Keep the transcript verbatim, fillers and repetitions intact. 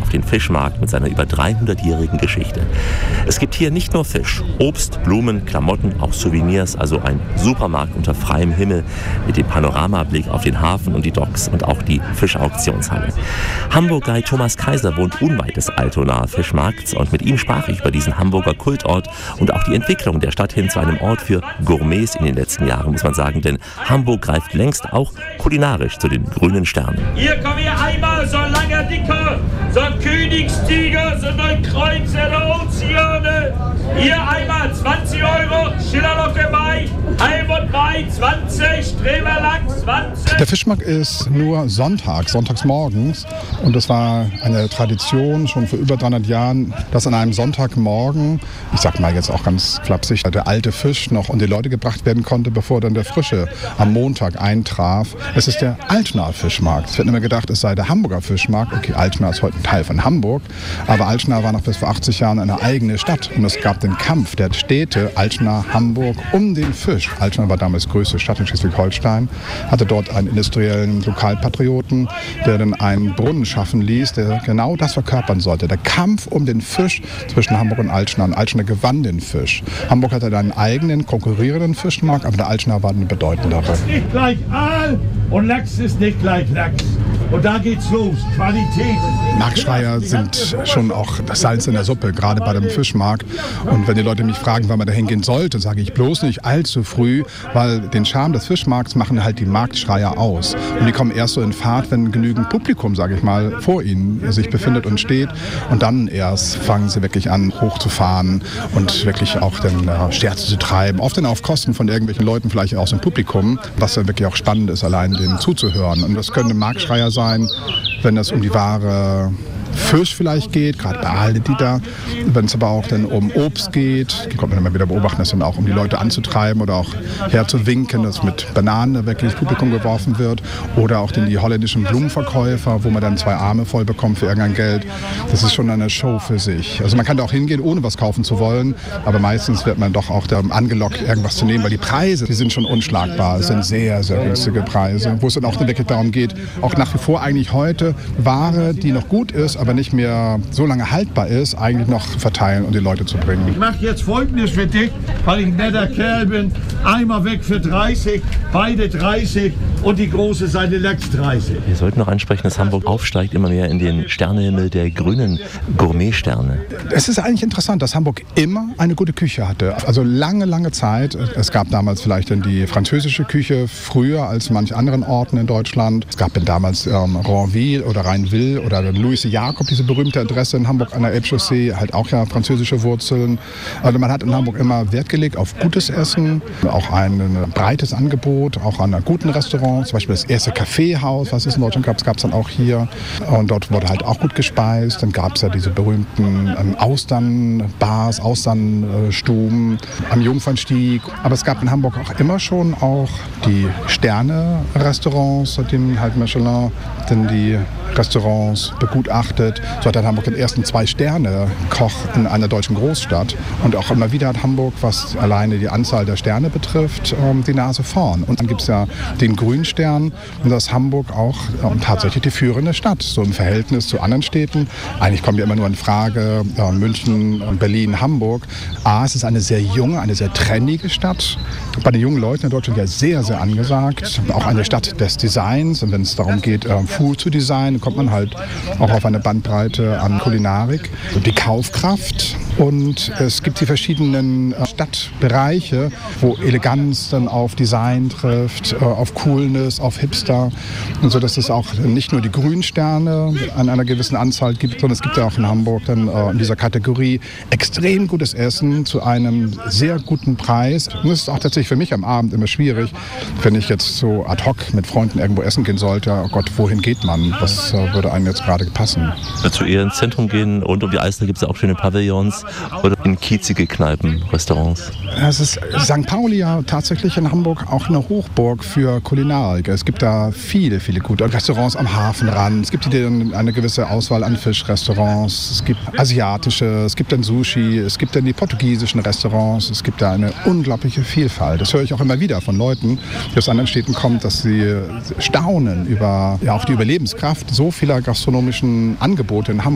auf den Fischmarkt mit seiner über dreihundertjährigen Geschichte. Es gibt hier nicht nur Fisch, Obst, Blumen, Klamotten, auch Souvenirs, also ein Supermarkt unter freiem Himmel mit dem Panoramablick auf den Hafen und die Docks und auch die Fischauktionshalle. Hamburg-Guide Thomas Kaiser wohnt unweit des Altonaer Fischmarkts und mit ihm sprach ich über diesen Hamburger Kultort und auch die Entwicklung der Stadt hin zu einem Ort für Gourmets in den letzten Jahren, muss man sagen, denn Hamburg greift längst auch kulinarisch zu den grünen Sternen. Hier kommen wir einmal so ein langer Dicker, so ein Königstiger, so ein Kreuz der Ozeane. Hier einmal zwanzig Euro, Schillerlocke Mai, Heilbund Mai zwanzig, Streberlachs zwanzig. Der Fischmarkt ist nur Sonntag, sonntags morgens. Und das war eine Tradition schon vor über dreihundert Jahren, dass an einem Sonntagmorgen, ich sag mal jetzt auch ganz flapsig, der alte Fisch noch unter die Leute gebracht werden konnte, bevor dann der frische am Montag eintraf. Es ist der Altonaer Fischmarkt. Es wird immer gedacht, es sei der Hamburger Fischmarkt. Okay, Altona ist heute ein Teil von Hamburg, aber Altona war noch bis vor achtzig Jahren eine eigene Stadt. Und es gab den Kampf der Städte Altona, Hamburg um den Fisch. Altona war damals die größte Stadt in Schleswig-Holstein, hatte dort einen industriellen Lokalpatrioten, der dann einen Brunnen schaffen ließ, der genau das verkörpern sollte. Der Kampf um den Fisch zwischen Hamburg und Altona. Und Altona gewann den Fisch. Hamburg hatte einen eigenen konkurrierenden Fischmarkt, aber der Altona war eine bedeutendere. Lachs ist nicht gleich Aal und Lachs ist nicht gleich Lachs. Und da geht's los. Qualität. Marktschreier sind schon auch das Salz in der Suppe, gerade bei dem Fischmarkt. Und wenn die Leute mich fragen, wann man da hingehen sollte, sage ich bloß nicht allzu früh, weil den Charme des Fischmarkts machen halt die Marktschreier aus. Und die kommen erst so in Fahrt, wenn genügend Publikum, sage ich mal, vor ihnen sich befindet und steht. Und dann erst fangen sie wirklich an, hochzufahren und wirklich auch dann äh, Scherze zu treiben. Oft dann auf Kosten von irgendwelchen Leuten, vielleicht auch aus dem Publikum, was dann wirklich auch spannend ist, allein denen zuzuhören. Und das können Marktschreier sein, wenn es um die Ware Fisch vielleicht geht, gerade bei Aal Dieter. Wenn es aber auch dann um Obst geht, die kommt man immer wieder beobachten, dass dann auch um die Leute anzutreiben oder auch herzuwinken, dass mit Bananen wirklich Publikum geworfen wird. Oder auch dann die holländischen Blumenverkäufer, wo man dann zwei Arme voll bekommt für irgendein Geld. Das ist schon eine Show für sich. Also man kann da auch hingehen, ohne was kaufen zu wollen, aber meistens wird man doch auch da angelockt, irgendwas zu nehmen, weil die Preise, die sind schon unschlagbar. Es sind sehr, sehr günstige Preise, wo es dann auch wirklich darum geht, auch nach wie vor eigentlich heute Ware, die noch gut ist, aber nicht mehr so lange haltbar ist, eigentlich noch verteilen und die Leute zu bringen. Ich mache jetzt Folgendes für dich, weil ich ein netter Kerl bin. Einmal weg für dreißig, beide dreißig und die große Seite Lachs dreißig. Wir sollten noch ansprechen, dass Hamburg aufsteigt immer mehr in den Sternehimmel der grünen Gourmetsterne. Es ist eigentlich interessant, dass Hamburg immer eine gute Küche hatte. Also lange, lange Zeit. Es gab damals vielleicht dann die französische Küche früher als manch anderen Orten in Deutschland. Es gab dann damals ähm, Ranville oder Rheinville oder Louis Jakob, diese berühmte Adresse in Hamburg an der Elbchaussee, halt auch ja französische Wurzeln. Also man hat in Hamburg immer Wert gelegt auf gutes Essen, auch ein, ein breites Angebot, auch an guten Restaurants. Zum Beispiel das erste Kaffeehaus, was es in Deutschland gab, gab es dann auch hier. Und dort wurde halt auch gut gespeist. Dann gab es ja diese berühmten ähm, Austernbars, Austernstuben am Jungfernstieg. Aber es gab in Hamburg auch immer schon auch die Sterne-Restaurants, seitdem halt Michelin denn die Restaurants begutachtet. So hat dann Hamburg den ersten Zwei-Sterne-Koch in einer deutschen Großstadt. Und auch immer wieder hat Hamburg, was alleine die Anzahl der Sterne betrifft, die Nase vorn. Und dann gibt es ja den Grünstern. Und das ist Hamburg auch ähm, tatsächlich die führende Stadt, so im Verhältnis zu anderen Städten. Eigentlich kommen wir immer nur in Frage, äh, München, Berlin, Hamburg. A, es ist eine sehr junge, eine sehr trendige Stadt. Bei den jungen Leuten in Deutschland ja sehr, sehr angesagt. Auch eine Stadt des Designs. Und wenn es darum geht, äh, Food zu designen, kommt man halt auch auf eine Bandbreite an Kulinarik. Die Kaufkraft. Und es gibt die verschiedenen Stadtbereiche, wo Eleganz dann auf Design trifft, auf Coolness, auf Hipster. Und so, dass es auch nicht nur die Grünsterne an einer gewissen Anzahl gibt, sondern es gibt ja auch in Hamburg dann in dieser Kategorie extrem gutes Essen zu einem sehr guten Preis. Und das ist auch tatsächlich für mich am Abend immer schwierig, wenn ich jetzt so ad hoc mit Freunden irgendwo essen gehen sollte. Oh Gott, wohin geht man? Was würde einem jetzt gerade passen? Dazu eher ins Zentrum gehen. Rund um die Alster gibt es ja auch schöne Pavillons. Oder in kiezige Kneipen, Restaurants? Es ist Sankt Pauli ja tatsächlich in Hamburg auch eine Hochburg für Kulinarik. Es gibt da viele, viele gute Restaurants am Hafenrand. Es gibt hier eine gewisse Auswahl an Fischrestaurants. Es gibt asiatische, es gibt dann Sushi, es gibt dann die portugiesischen Restaurants. Es gibt da eine unglaubliche Vielfalt. Das höre ich auch immer wieder von Leuten, die aus anderen Städten kommen, dass sie staunen über ja, auch die Überlebenskraft so vieler gastronomischen Angebote in Hamburg.